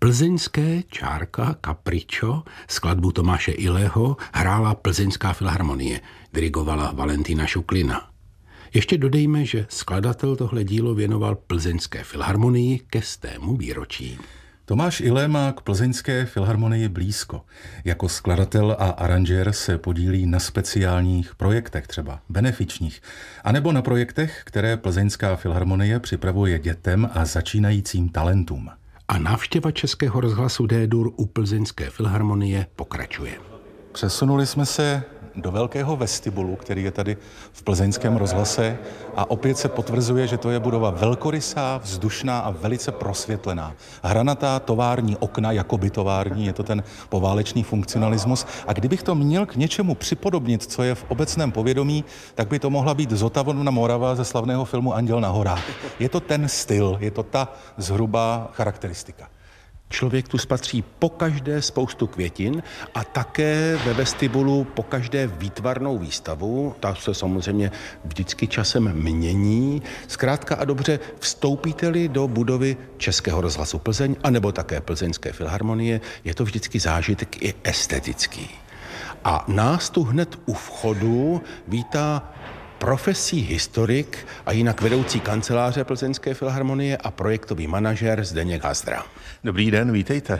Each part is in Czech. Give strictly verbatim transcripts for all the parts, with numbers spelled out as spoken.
Plzeňské čárka Capriccio, skladbu Tomáše Ilého, hrála Plzeňská filharmonie, dirigovala Valentína Šuklina. Ještě dodejme, že skladatel tohle dílo věnoval Plzeňské filharmonii ke stému výročí. Tomáš Ilé má k Plzeňské filharmonii blízko. Jako skladatel a aranžér se podílí na speciálních projektech, třeba benefičních, anebo na projektech, které Plzeňská filharmonie připravuje dětem a začínajícím talentům. A návštěva Českého rozhlasu D-dur u Plzeňské filharmonie pokračuje. Přesunuli jsme se do velkého vestibulu, který je tady v Plzeňském rozhlase, a opět se potvrzuje, že to je budova velkorysá, vzdušná a velice prosvětlená. Hranatá tovární okna, jakoby tovární, je to ten poválečný funkcionalismus. A kdybych to měl k něčemu připodobnit, co je v obecném povědomí, tak by to mohla být Zotavona Morava ze slavného filmu Anděl na horách. Je to ten styl, je to ta zhruba charakteristika. Člověk tu spatří pokaždé spoustu květin a také ve vestibulu pokaždé výtvarnou výstavu. Ta se samozřejmě vždycky časem mění. Zkrátka a dobře, vstoupíte-li do budovy Českého rozhlasu Plzeň anebo také Plzeňské filharmonie, je to vždycky zážitek i estetický. A nás tu hned u vchodu vítá profesí historik a jinak vedoucí kanceláře Plzeňské filharmonie a projektový manažer Zdeněk Hazdra. Dobrý den, vítejte.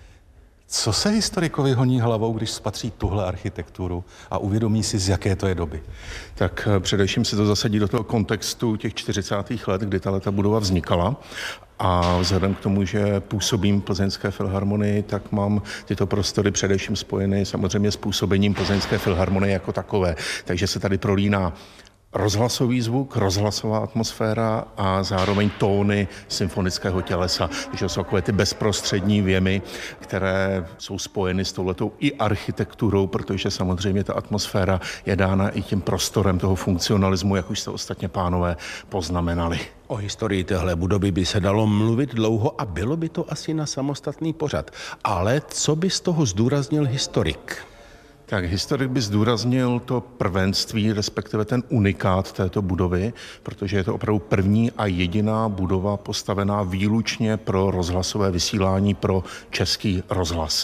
Co se historikovi honí hlavou, když spatří tuhle architekturu a uvědomí si, z jaké to je doby? Tak především se to zasadí do toho kontextu těch čtyřicátých let, kdy tato budova vznikala. A vzhledem k tomu, že působím v Plzeňské filharmonii, tak mám tyto prostory především spojeny samozřejmě s působením Plzeňské filharmonie jako takové. Takže se tady prolíná rozhlasový zvuk, rozhlasová atmosféra a zároveň tóny symfonického tělesa. Takže jsou takové ty bezprostřední věmy, které jsou spojeny s touhletou i architekturou, protože samozřejmě ta atmosféra je dána i tím prostorem toho funkcionalismu, jak už jste ostatně pánové poznamenali. O historii téhle budovy by se dalo mluvit dlouho a bylo by to asi na samostatný pořad. Ale co by z toho zdůraznil historik? Tak historik by zdůraznil to prvenství, respektive ten unikát této budovy, protože je to opravdu první a jediná budova postavená výlučně pro rozhlasové vysílání pro Český rozhlas.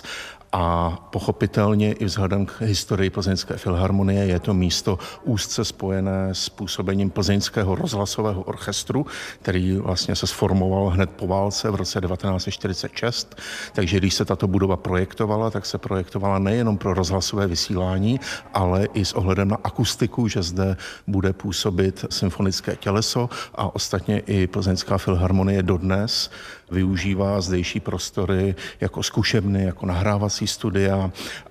A pochopitelně i vzhledem k historii Plzeňské filharmonie je to místo úzce spojené s působením Plzeňského rozhlasového orchestru, který vlastně se sformoval hned po válce v roce devatenáct set čtyřicet šest. Takže když se tato budova projektovala, tak se projektovala nejenom pro rozhlasové vysílání, ale i s ohledem na akustiku, že zde bude působit symfonické těleso, a ostatně i Plzeňská filharmonie dodnes využívá zdejší prostory jako zkušebny, jako nahrávací studia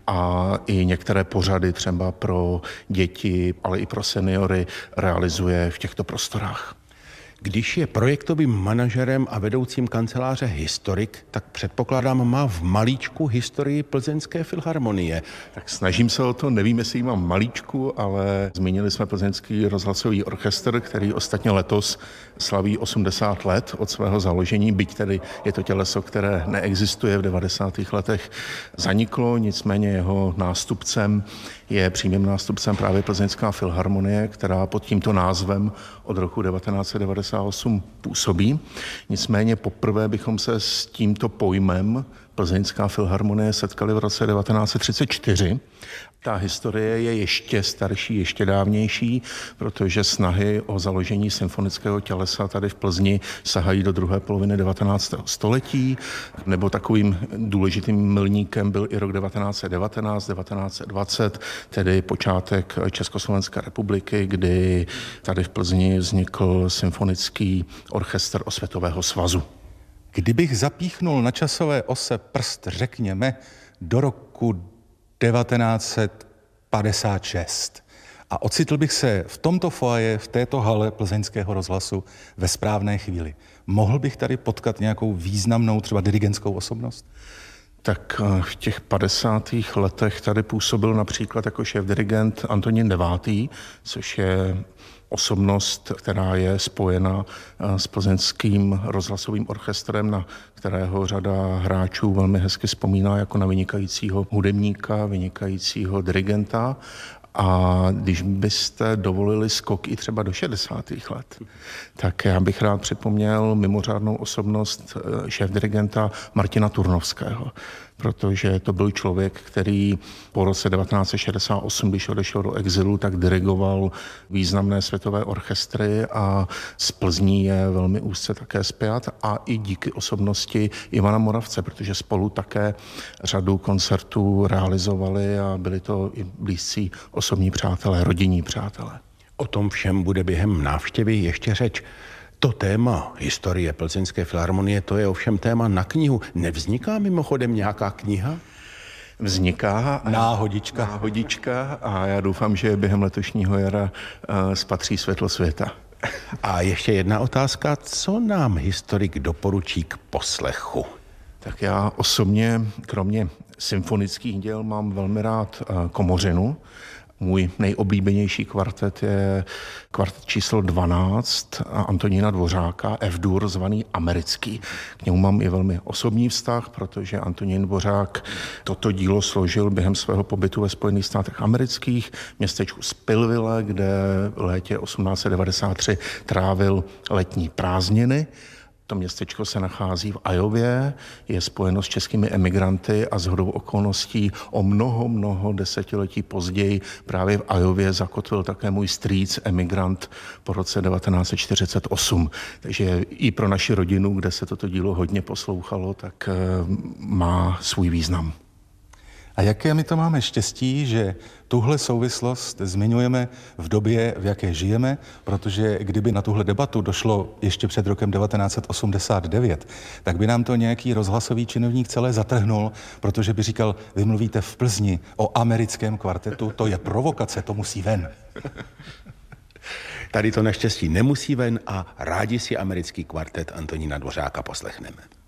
a i některé pořady třeba pro děti, ale i pro seniory realizuje v těchto prostorách. Když je projektovým manažerem a vedoucím kanceláře historik, tak předpokládám, má v malíčku historii Plzeňské filharmonie. Tak snažím se o to, nevím, jestli mám malíčku, ale zmínili jsme Plzeňský rozhlasový orchestr, který ostatně letos slaví osmdesát let od svého založení, byť tedy je to těleso, které neexistuje, v devadesátých letech zaniklo, nicméně jeho nástupcem je přímým nástupcem právě Plzeňská filharmonie, která pod tímto názvem od roku devatenáct set devadesát osm působí. Nicméně poprvé bychom se s tímto pojmem Plzeňská filharmonie setkali v roce devatenáct set třicet čtyři. Ta historie je ještě starší, ještě dávnější, protože snahy o založení symfonického tělesa tady v Plzni sahají do druhé poloviny devatenáctého století, nebo takovým důležitým milníkem byl i rok devatenáct set devatenáct, devatenáct set dvacet, tedy počátek Československé republiky, kdy tady v Plzni vznikl symfonický orchestr Osvětového svazu. Kdybych zapíchnul na časové ose prst, řekněme, do roku devatenáct set padesát šest a ocitl bych se v tomto foaje, v této hale Plzeňského rozhlasu ve správné chvíli, mohl bych tady potkat nějakou významnou, třeba dirigentskou osobnost? Tak v těch padesátých letech tady působil například jako šéfdirigent Antonín Devátý, což je osobnost, která je spojena s Plzeňským rozhlasovým orchestrem, na kterého řada hráčů velmi hezky vzpomíná jako na vynikajícího hudebníka, vynikajícího dirigenta. A když byste dovolili skok i třeba do šedesátých let, tak já bych rád připomněl mimořádnou osobnost šéfdirigenta Martina Turnovského, protože to byl člověk, který po roce devatenáct set šedesát osm, když odešel do exilu, tak dirigoval významné světové orchestry a z Plzní je velmi úzce také spjat a i díky osobnosti Ivana Moravce, protože spolu také řadu koncertů realizovali a byli to i blízcí osobní přátelé, rodinní přátelé. O tom všem bude během návštěvy ještě řeč. To téma historie Plzeňské filharmonie, to je ovšem téma na knihu. Nevzniká mimochodem nějaká kniha? Vzniká. Náhodička. Náhodička a já doufám, že během letošního jara uh, spatří světlo světa. A ještě jedna otázka. Co nám historik doporučí k poslechu? Tak já osobně, kromě symfonických děl, mám velmi rád uh, komořinu. Můj nejoblíbenější kvartet je kvartet číslo dvanáct Antonína Dvořáka, F-dur, zvaný americký. K němu mám i velmi osobní vztah, protože Antonín Dvořák toto dílo složil během svého pobytu ve Spojených státech amerických, v městečku Spillville, kde v létě osmnáct set devadesát tři trávil letní prázdniny. To městečko se nachází v Iowě, je spojeno s českými emigranty a shodou okolností o mnoho, mnoho desetiletí později právě v Iowě zakotvil také můj strýc, emigrant po roce devatenáct set čtyřicet osm. Takže i pro naši rodinu, kde se toto dílo hodně poslouchalo, tak má svůj význam. A jaké my to máme štěstí, že tuhle souvislost zmiňujeme v době, v jaké žijeme, protože kdyby na tuhle debatu došlo ještě před rokem devatenáct set osmdesát devět, tak by nám to nějaký rozhlasový činovník celé zatrhnul, protože by říkal, vy mluvíte v Plzni o americkém kvartetu, to je provokace, to musí ven. Tady to naštěstí nemusí ven a rádi si americký kvartet Antonína Dvořáka poslechneme.